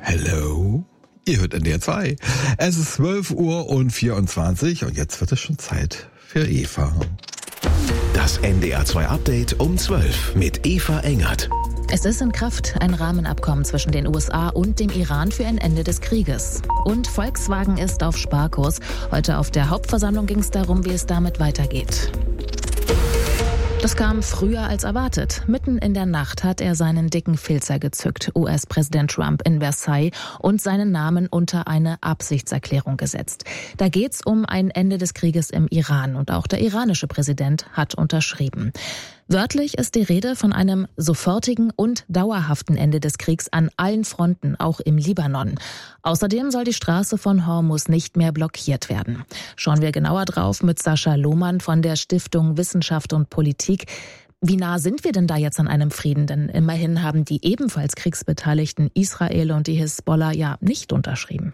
Hello? Ihr hört NDR 2. Es ist 12:24 und jetzt wird es schon Zeit für Eva. Das NDR 2 Update um 12 mit Eva Engert. Es ist in Kraft ein Rahmenabkommen zwischen den USA und dem Iran für ein Ende des Krieges. Und Volkswagen ist auf Sparkurs. Heute auf der Hauptversammlung ging es darum, wie es damit weitergeht. Das kam früher als erwartet. Mitten in der Nacht hat er seinen dicken Filzer gezückt, US-Präsident Trump in Versailles, und seinen Namen unter eine Absichtserklärung gesetzt. Da geht's um ein Ende des Krieges im Iran und auch der iranische Präsident hat unterschrieben. Wörtlich ist die Rede von einem sofortigen und dauerhaften Ende des Kriegs an allen Fronten, auch im Libanon. Außerdem soll die Straße von Hormuz nicht mehr blockiert werden. Schauen wir genauer drauf mit Sascha Lohmann von der Stiftung Wissenschaft und Politik. Wie nah sind wir denn da jetzt an einem Frieden? Denn immerhin haben die ebenfalls kriegsbeteiligten Israel und die Hisbollah ja nicht unterschrieben.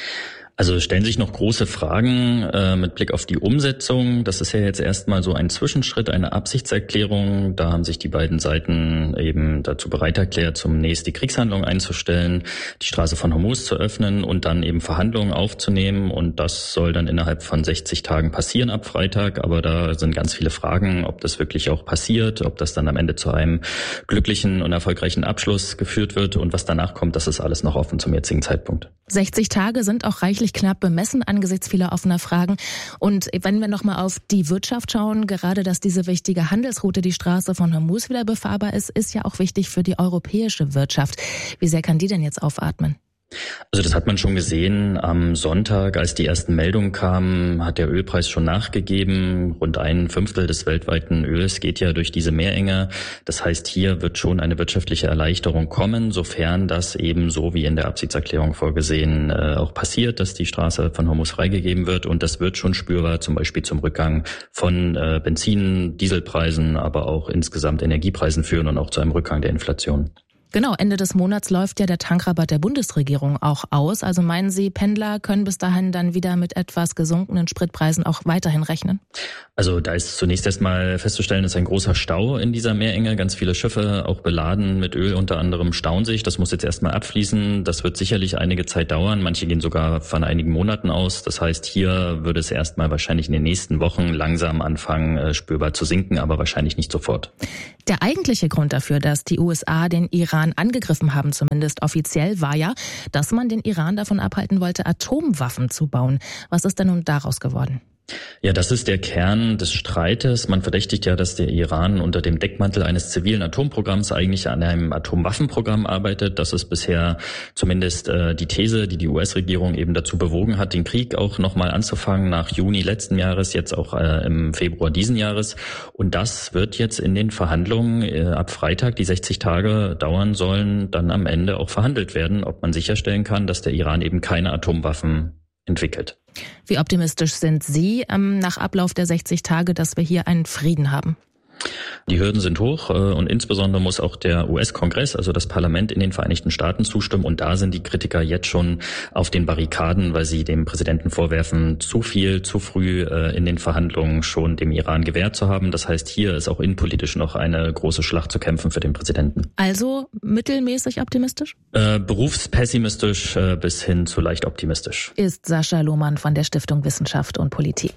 Also stellen sich noch große Fragen mit Blick auf die Umsetzung. Das ist ja jetzt erstmal so ein Zwischenschritt, eine Absichtserklärung. Da haben sich die beiden Seiten eben dazu bereit erklärt, zunächst die Kriegshandlungen einzustellen, die Straße von Hormuz zu öffnen und dann eben Verhandlungen aufzunehmen. Und das soll dann innerhalb von 60 Tagen passieren ab Freitag. Aber da sind ganz viele Fragen, ob das wirklich auch passiert, ob das dann am Ende zu einem glücklichen und erfolgreichen Abschluss geführt wird. Und was danach kommt, das ist alles noch offen zum jetzigen Zeitpunkt. 60 Tage sind auch reichlich knapp bemessen angesichts vieler offener Fragen. Und wenn wir nochmal auf die Wirtschaft schauen, gerade dass diese wichtige Handelsroute, die Straße von Hormuz, wieder befahrbar ist ja auch wichtig für die europäische Wirtschaft. Wie sehr kann die denn jetzt aufatmen? Also das hat man schon gesehen. Am Sonntag, als die ersten Meldungen kamen, hat der Ölpreis schon nachgegeben. Rund 1/5 des weltweiten Öls geht ja durch diese Meerenge. Das heißt, hier wird schon eine wirtschaftliche Erleichterung kommen, sofern das eben so wie in der Absichtserklärung vorgesehen auch passiert, dass die Straße von Hormuz freigegeben wird. Und das wird schon spürbar, zum Beispiel zum Rückgang von Benzin, Dieselpreisen, aber auch insgesamt Energiepreisen führen und auch zu einem Rückgang der Inflation. Genau, Ende des Monats läuft ja der Tankrabatt der Bundesregierung auch aus. Also meinen Sie, Pendler können bis dahin dann wieder mit etwas gesunkenen Spritpreisen auch weiterhin rechnen? Also da ist zunächst erstmal festzustellen, ist ein großer Stau in dieser Meerenge. Ganz viele Schiffe, auch beladen mit Öl unter anderem, stauen sich. Das muss jetzt erstmal abfließen. Das wird sicherlich einige Zeit dauern. Manche gehen sogar von einigen Monaten aus. Das heißt, hier würde es erstmal wahrscheinlich in den nächsten Wochen langsam anfangen, spürbar zu sinken, aber wahrscheinlich nicht sofort. Der eigentliche Grund dafür, dass die USA den Iran angegriffen haben, zumindest offiziell, war ja, dass man den Iran davon abhalten wollte, Atomwaffen zu bauen. Was ist denn nun daraus geworden? Ja, das ist der Kern des Streites. Man verdächtigt ja, dass der Iran unter dem Deckmantel eines zivilen Atomprogramms eigentlich an einem Atomwaffenprogramm arbeitet. Das ist bisher zumindest die These, die die US-Regierung eben dazu bewogen hat, den Krieg auch nochmal anzufangen nach Juni letzten Jahres, jetzt auch im Februar diesen Jahres. Und das wird jetzt in den Verhandlungen ab Freitag, die 60 Tage dauern sollen, dann am Ende auch verhandelt werden, ob man sicherstellen kann, dass der Iran eben keine Atomwaffen entwickelt. Wie optimistisch sind Sie nach Ablauf der 60 Tage, dass wir hier einen Frieden haben? Die Hürden sind hoch und insbesondere muss auch der US-Kongress, also das Parlament in den Vereinigten Staaten, zustimmen. Und da sind die Kritiker jetzt schon auf den Barrikaden, weil sie dem Präsidenten vorwerfen, zu viel, zu früh in den Verhandlungen schon dem Iran gewährt zu haben. Das heißt, hier ist auch innenpolitisch noch eine große Schlacht zu kämpfen für den Präsidenten. Also mittelmäßig optimistisch? Berufspessimistisch bis hin zu leicht optimistisch. Ist Sascha Lohmann von der Stiftung Wissenschaft und Politik.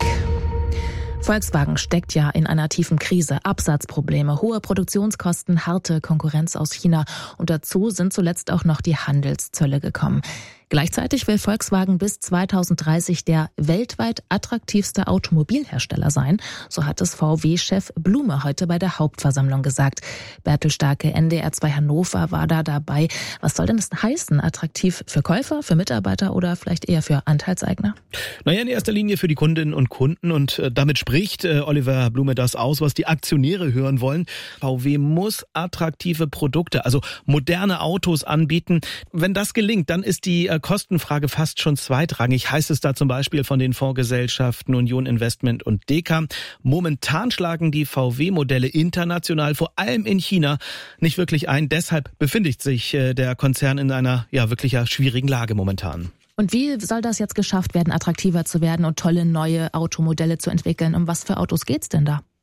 Volkswagen steckt ja in einer tiefen Krise, Absatzprobleme, hohe Produktionskosten, harte Konkurrenz aus China und dazu sind zuletzt auch noch die Handelszölle gekommen. Gleichzeitig will Volkswagen bis 2030 der weltweit attraktivste Automobilhersteller sein. So hat es VW-Chef Blume heute bei der Hauptversammlung gesagt. Bertel Starke, NDR 2 Hannover, war da dabei. Was soll denn das heißen? Attraktiv für Käufer, für Mitarbeiter oder vielleicht eher für Anteilseigner? Naja, in erster Linie für die Kundinnen und Kunden. Und damit spricht Oliver Blume das aus, was die Aktionäre hören wollen. VW muss attraktive Produkte, also moderne Autos anbieten. Wenn das gelingt, dann ist die Kostenfrage fast schon zweitrangig, heißt es da zum Beispiel von den Fondsgesellschaften Union Investment und Deka. Momentan schlagen die VW-Modelle international, vor allem in China, nicht wirklich ein. Deshalb befindet sich der Konzern in einer wirklich schwierigen Lage momentan. Und wie soll das jetzt geschafft werden, attraktiver zu werden und tolle neue Automodelle zu entwickeln? Um was für Autos geht's denn da?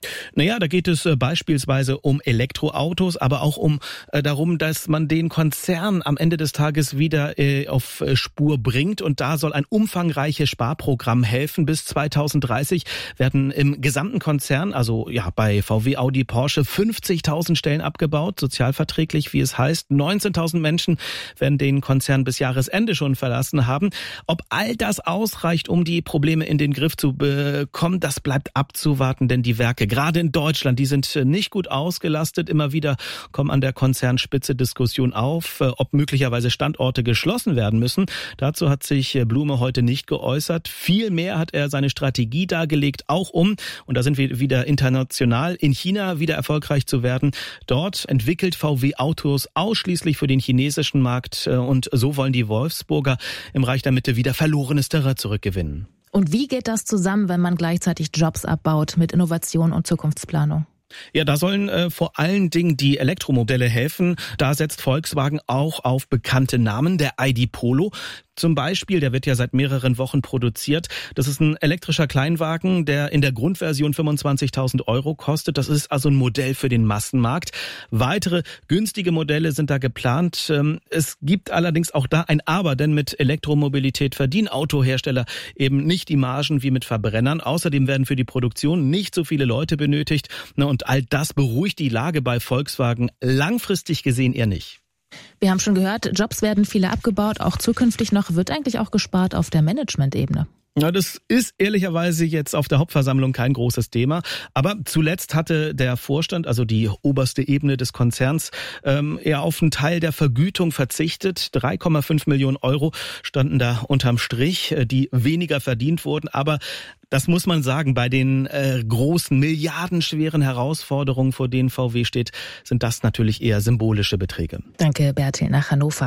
Naja, da geht es beispielsweise um Elektroautos, aber auch um darum, dass man den Konzern am Ende des Tages wieder auf Spur bringt. Und da soll ein umfangreiches Sparprogramm helfen. Bis 2030 werden im gesamten Konzern, also ja bei VW, Audi, Porsche, 50.000 Stellen abgebaut, sozialverträglich, wie es heißt. 19.000 Menschen werden den Konzern bis Jahresende schon verlassen haben. Ob all das ausreicht, um die Probleme in den Griff zu bekommen, das bleibt abzuwarten, denn die Werke gerade in Deutschland, die sind nicht gut ausgelastet. Immer wieder kommen an der Konzernspitze Diskussionen auf, ob möglicherweise Standorte geschlossen werden müssen. Dazu hat sich Blume heute nicht geäußert. Vielmehr hat er seine Strategie dargelegt, auch und da sind wir wieder international, in China wieder erfolgreich zu werden. Dort entwickelt VW Autos ausschließlich für den chinesischen Markt und so wollen die Wolfsburger im Reich der Mitte wieder verlorenes Terrain zurückgewinnen. Und wie geht das zusammen, wenn man gleichzeitig Jobs abbaut mit Innovation und Zukunftsplanung? Ja, da sollen vor allen Dingen die Elektromodelle helfen. Da setzt Volkswagen auch auf bekannte Namen. Der ID Polo zum Beispiel, der wird ja seit mehreren Wochen produziert. Das ist ein elektrischer Kleinwagen, der in der Grundversion 25.000 € kostet. Das ist also ein Modell für den Massenmarkt. Weitere günstige Modelle sind da geplant. Es gibt allerdings auch da ein Aber, denn mit Elektromobilität verdienen Autohersteller eben nicht die Margen wie mit Verbrennern. Außerdem werden für die Produktion nicht so viele Leute benötigt. Und all das beruhigt die Lage bei Volkswagen langfristig gesehen eher nicht. Wir haben schon gehört, Jobs werden viele abgebaut, auch zukünftig noch. Wird eigentlich auch gespart auf der Management-Ebene? Ja, das ist ehrlicherweise jetzt auf der Hauptversammlung kein großes Thema. Aber zuletzt hatte der Vorstand, also die oberste Ebene des Konzerns, eher auf einen Teil der Vergütung verzichtet. 3,5 Millionen € standen da unterm Strich, die weniger verdient wurden. Aber das muss man sagen, bei den großen, milliardenschweren Herausforderungen, vor denen VW steht, sind das natürlich eher symbolische Beträge. Danke, Bertil, nach Hannover.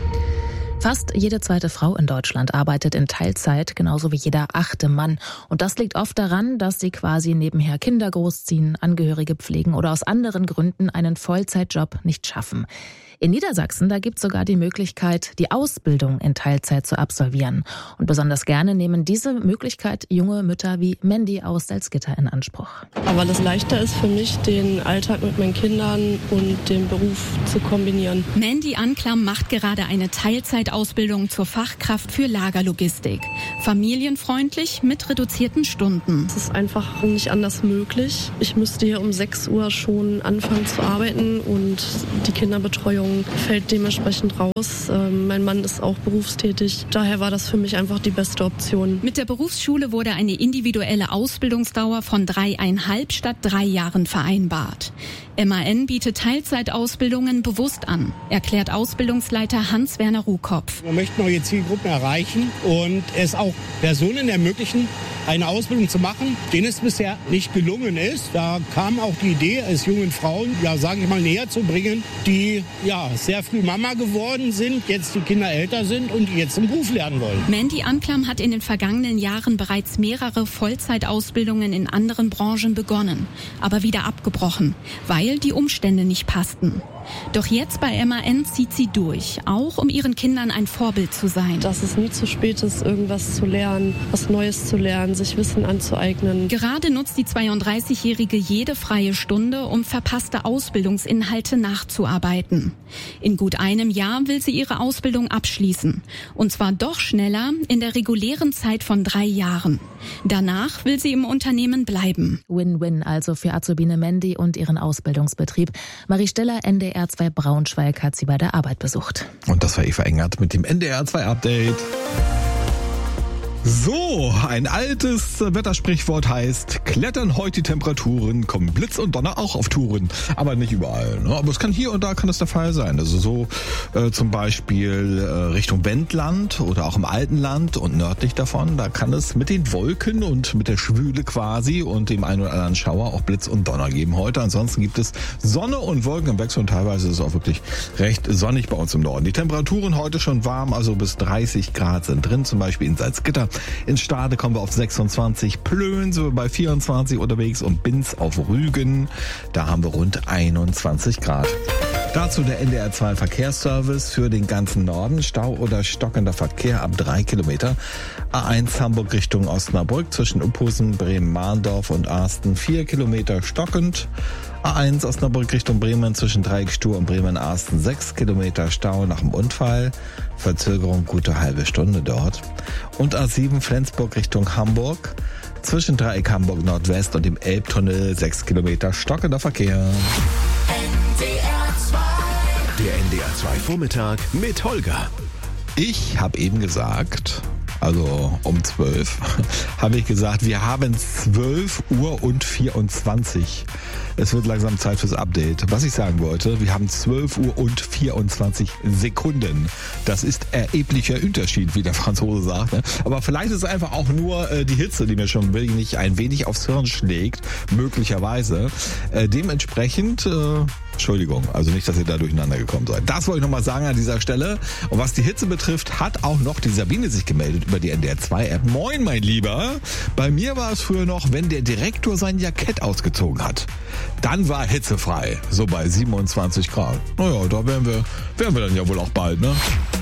Fast jede zweite Frau in Deutschland arbeitet in Teilzeit, genauso wie jeder 8. Mann. Und das liegt oft daran, dass sie quasi nebenher Kinder großziehen, Angehörige pflegen oder aus anderen Gründen einen Vollzeitjob nicht schaffen. In Niedersachsen, da gibt es sogar die Möglichkeit, die Ausbildung in Teilzeit zu absolvieren. Und besonders gerne nehmen diese Möglichkeit junge Mütter wie Mandy aus Salzgitter in Anspruch. Aber das leichter ist für mich, den Alltag mit meinen Kindern und den Beruf zu kombinieren. Mandy Anklam macht gerade eine Teilzeitausbildung zur Fachkraft für Lagerlogistik. Familienfreundlich mit reduzierten Stunden. Es ist einfach nicht anders möglich. Ich müsste hier um 6 Uhr schon anfangen zu arbeiten und die Kinderbetreuung fällt dementsprechend raus. Mein Mann ist auch berufstätig. Daher war das für mich einfach die beste Option. Mit der Berufsschule wurde eine individuelle Ausbildungsdauer von 3,5 statt 3 Jahren vereinbart. MAN bietet Teilzeitausbildungen bewusst an, erklärt Ausbildungsleiter Hans-Werner Ruhkopf. Wir möchten neue Zielgruppen erreichen und es auch Personen ermöglichen, eine Ausbildung zu machen, denen es bisher nicht gelungen ist. Da kam auch die Idee, es jungen Frauen, sage ich mal, näher zu bringen, die sehr früh Mama geworden sind, jetzt die Kinder älter sind und die jetzt im Beruf lernen wollen. Mandy Anklam hat in den vergangenen Jahren bereits mehrere Vollzeitausbildungen in anderen Branchen begonnen, aber wieder abgebrochen, weil die Umstände nicht passten. Doch jetzt bei MAN zieht sie durch, auch um ihren Kindern ein Vorbild zu sein. Dass es nie zu spät ist, irgendwas zu lernen, was Neues zu lernen, sich Wissen anzueignen. Gerade nutzt die 32-Jährige jede freie Stunde, um verpasste Ausbildungsinhalte nachzuarbeiten. In gut einem Jahr will sie ihre Ausbildung abschließen. Und zwar doch schneller, in der regulären Zeit von 3 Jahren. Danach will sie im Unternehmen bleiben. Win-win also für Azubine Mandy und ihren Ausbildungsbetrieb. Marie Steller, NDR 2 Braunschweig, hat sie bei der Arbeit besucht. Und das war Eva Engert mit dem NDR 2 Update. So, ein altes Wettersprichwort heißt, klettern heute die Temperaturen, kommen Blitz und Donner auch auf Touren. Aber nicht überall, ne? Aber es kann hier und da kann es der Fall sein. Also so zum Beispiel Richtung Wendland oder auch im Altenland und nördlich davon, da kann es mit den Wolken und mit der Schwüle quasi und dem einen oder anderen Schauer auch Blitz und Donner geben heute. Ansonsten gibt es Sonne und Wolken im Wechsel und teilweise ist es auch wirklich recht sonnig bei uns im Norden. Die Temperaturen heute schon warm, also bis 30 Grad sind drin, zum Beispiel in Salzgitter. In Stade kommen wir auf 26, Plön sind wir bei 24 unterwegs und Binz auf Rügen, da haben wir rund 21 Grad. Dazu der NDR 2 Verkehrsservice für den ganzen Norden. Stau oder stockender Verkehr ab 3 Kilometer. A1 Hamburg Richtung Osnabrück zwischen Uphusen, Bremen-Mahndorf und Arsten 4 Kilometer stockend. A1 Osnabrück Richtung Bremen zwischen Dreieckstuhl und Bremen-Arsten 6 Kilometer Stau nach dem Unfall. Verzögerung gute halbe Stunde dort. Und A7 Flensburg Richtung Hamburg zwischen Dreieck Hamburg Nordwest und dem Elbtunnel 6 Kilometer stockender Verkehr. Der NDR 2 Vormittag mit Holger. Ich habe eben gesagt, also um 12, habe ich gesagt, wir haben 12 Uhr und 24. Es wird langsam Zeit fürs Update. Was ich sagen wollte, wir haben 12 Uhr und 24 Sekunden. Das ist erheblicher Unterschied, wie der Franzose sagt. Ne? Aber vielleicht ist es einfach auch nur die Hitze, die mir schon wirklich ein wenig aufs Hirn schlägt, möglicherweise. Dementsprechend... Entschuldigung, also nicht, dass ihr da durcheinander gekommen seid. Das wollte ich nochmal sagen an dieser Stelle. Und was die Hitze betrifft, hat auch noch die Sabine sich gemeldet über die NDR 2 App. Moin, mein Lieber. Bei mir war es früher noch, wenn der Direktor sein Jackett ausgezogen hat. Dann war hitzefrei. So bei 27 Grad. Naja, da wären wir dann ja wohl auch bald, ne?